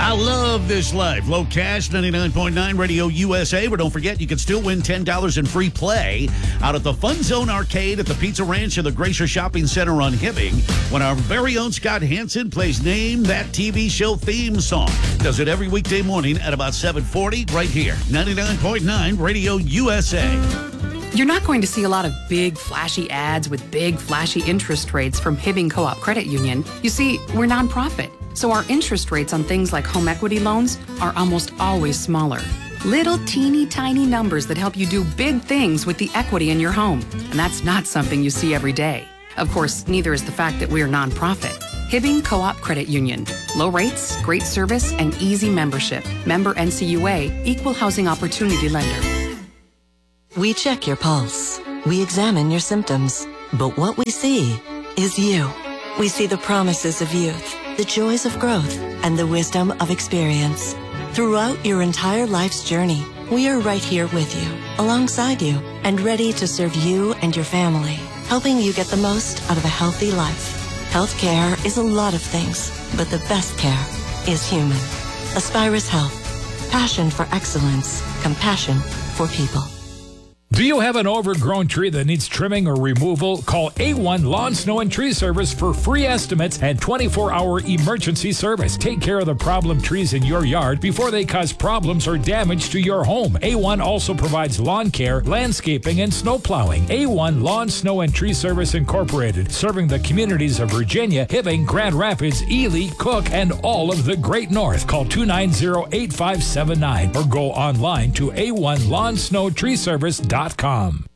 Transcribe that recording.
I love this life. Low Cash, 99.9 Radio USA. But don't forget, you can still win $10 in free play out at the Fun Zone Arcade at the Pizza Ranch and the Glacier Shopping Center on Hibbing when our very own Scott Hansen plays Name That TV Show theme song. Does it every weekday morning at about 7:40 right here. 99.9 Radio USA. You're not going to see a lot of big, flashy ads with big, flashy interest rates from Hibbing Co-op Credit Union. You see, we're nonprofit, so our interest rates on things like home equity loans are almost always smaller. Little teeny tiny numbers that help you do big things with the equity in your home. And that's not something you see every day. Of course, neither is the fact that we're nonprofit. Hibbing Co-op Credit Union. Low rates, great service, and easy membership. Member NCUA, Equal Housing Opportunity Lender. We check your pulse. We examine your symptoms. But what we see is you. We see the promises of youth, the joys of growth, and the wisdom of experience. Throughout your entire life's journey, we are right here with you, alongside you, and ready to serve you and your family, helping you get the most out of a healthy life. Healthcare is a lot of things, but the best care is human. Aspirus Health. Passion for excellence. Compassion for people. Do you have an overgrown tree that needs trimming or removal? Call A1 Lawn, Snow, and Tree Service for free estimates and 24-hour emergency service. Take care of the problem trees in your yard before they cause problems or damage to your home. A1 also provides lawn care, landscaping, and snow plowing. A1 Lawn, Snow, and Tree Service Incorporated, serving the communities of Virginia, Hibbing, Grand Rapids, Ely, Cook, and all of the Great North. Call 290-8579 or go online to a1lawnsnowtreeservice.com.